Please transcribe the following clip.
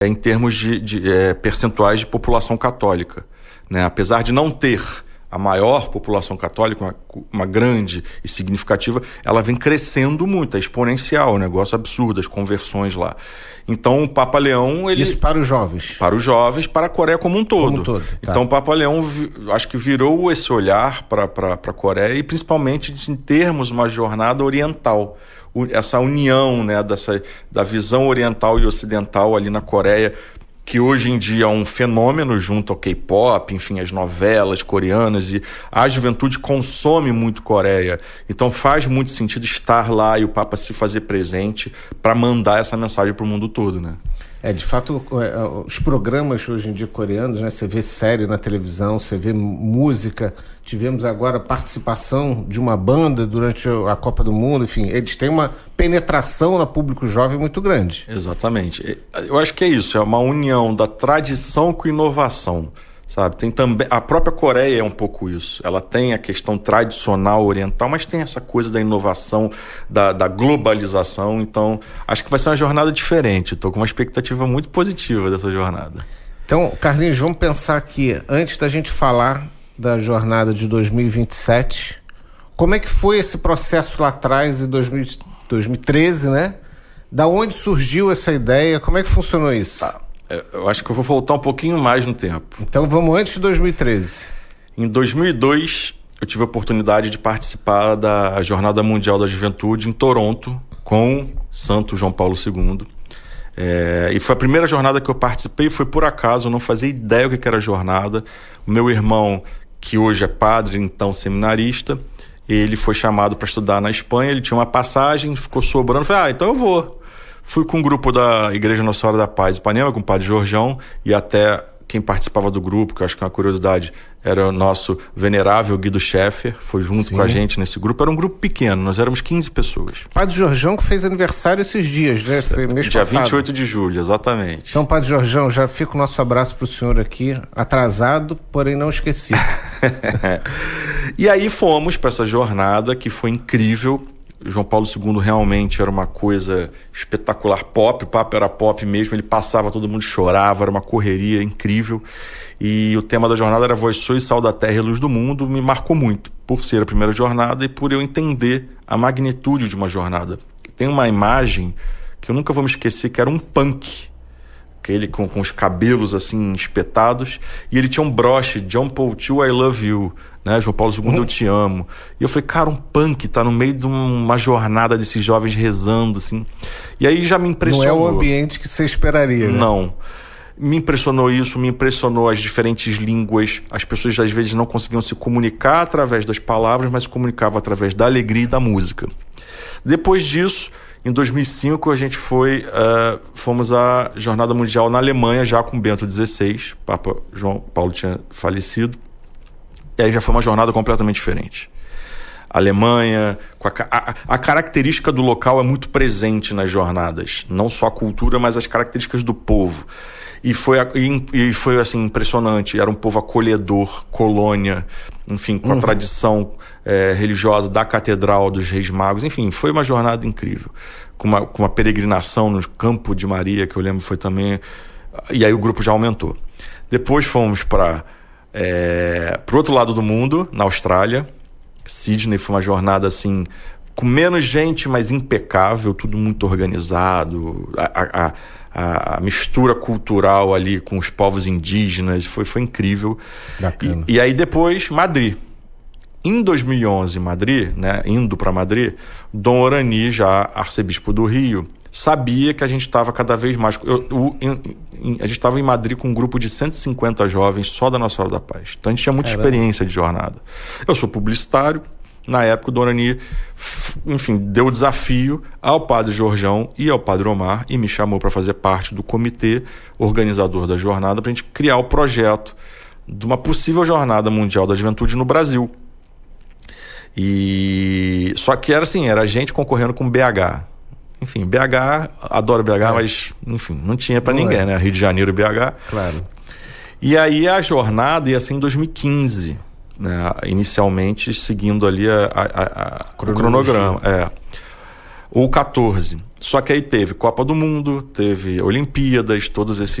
em termos de percentuais de população católica, né? Apesar de não ter a maior população católica, uma grande e significativa, ela vem crescendo muito, é exponencial, um negócio absurdo, as conversões lá. Então o Papa Leão... Isso para os jovens? Para os jovens, para a Coreia como um todo. Tá. Então o Papa Leão, acho que virou esse olhar para a Coreia, e principalmente em termos uma jornada oriental. Essa união, né, da visão oriental e ocidental ali na Coreia, que hoje em dia é um fenômeno junto ao K-pop, enfim, as novelas coreanas, e a juventude consome muito Coreia. Então faz muito sentido estar lá e o Papa se fazer presente para mandar essa mensagem para o mundo todo, né? De fato, os programas hoje em dia coreanos, né? Você vê série na televisão, você vê música. Tivemos agora a participação de uma banda durante a Copa do Mundo. Enfim, eles têm uma penetração no público jovem muito grande. Exatamente. Eu acho que é isso, é uma união da tradição com inovação. Sabe? Tem também, a própria Coreia é um pouco isso. Ela tem a questão tradicional oriental, mas tem essa coisa da inovação, da globalização. Então, acho que vai ser uma jornada diferente. Estou com uma expectativa muito positiva dessa jornada. Então, Carlinhos, vamos pensar aqui, antes da gente falar da jornada de 2027, como é que foi esse processo lá atrás, em 2013, né? Da onde surgiu essa ideia? Como é que funcionou isso? Tá. Eu acho que eu vou voltar um pouquinho mais no tempo. Então vamos antes de 2013. Em 2002, eu tive a oportunidade de participar da Jornada Mundial da Juventude em Toronto, com Santo João Paulo II. E foi a primeira jornada que eu participei, foi por acaso, eu não fazia ideia do que era a jornada. O meu irmão, que hoje é padre, então seminarista, ele foi chamado para estudar na Espanha, ele tinha uma passagem, ficou sobrando, falei, então eu vou. Fui com um grupo da Igreja Nossa Senhora da Paz Ipanema, com o padre Jorjão, e até quem participava do grupo, que eu acho que é uma curiosidade, era o nosso venerável Guido Scheffer, foi junto Sim. com a gente nesse grupo. Era um grupo pequeno, nós éramos 15 pessoas. Padre Jorjão que fez aniversário esses dias, né? Foi mês Dia passado. 28 de julho, exatamente. Então, Padre Jorjão, já fica o nosso abraço para o senhor aqui, atrasado, porém não esquecido. E aí fomos para essa jornada que foi incrível. João Paulo II realmente era uma coisa espetacular, pop, o Papa era pop mesmo, ele passava, todo mundo chorava, era uma correria incrível, e o tema da jornada era Vós sois sal da terra e luz do mundo. Me marcou muito, por ser a primeira jornada e por eu entender a magnitude de uma jornada. Tem uma imagem que eu nunca vou me esquecer, que era um punk, aquele com os cabelos assim espetados, e ele tinha um broche, John Paul II, I love you, né? João Paulo II, eu te amo. E eu falei, cara, um punk tá no meio de uma jornada desses jovens rezando, assim. E aí já me impressionou. Não é o ambiente que você esperaria, né? Não. Me impressionou isso, me impressionou as diferentes línguas. As pessoas às vezes não conseguiam se comunicar através das palavras, mas se comunicavam através da alegria e da música. Depois disso, em 2005, a gente fomos à Jornada Mundial na Alemanha, já com Bento XVI. Papa João Paulo tinha falecido. E aí já foi uma jornada completamente diferente. A Alemanha, a característica do local é muito presente nas jornadas. Não só a cultura, mas as características do povo. E foi assim, impressionante. Era um povo acolhedor, colônia, enfim, com a tradição religiosa da Catedral dos Reis Magos. Enfim, foi uma jornada incrível. Com uma peregrinação no Campo de Maria, que eu lembro foi também... E aí o grupo já aumentou. Depois fomos para o outro lado do mundo, na Austrália. Sydney foi uma jornada assim, com menos gente, mas impecável, tudo muito organizado. A mistura cultural ali com os povos indígenas foi incrível. E aí depois, Madrid. Em 2011, Madrid, né, indo para Madrid, Dom Orani, já arcebispo do Rio, sabia que a gente estava cada vez mais... a gente estava em Madrid com um grupo de 150 jovens só da Nossa Senhora da Paz. Então a gente tinha muita experiência de jornada. Eu sou publicitário. Na época, o Dom Orani, enfim, deu o desafio ao padre Jorjão e ao padre Omar e me chamou para fazer parte do comitê organizador da jornada para a gente criar o projeto de uma possível Jornada Mundial da Juventude no Brasil. E só que era assim, era a gente concorrendo com BH. Enfim, BH, adoro BH, mas enfim, não tinha para ninguém, né? Rio de Janeiro e BH. Claro. E aí a jornada ia ser em 2015, né? Inicialmente seguindo ali o cronograma. Ou 14. Só que aí teve Copa do Mundo, teve Olimpíadas, todos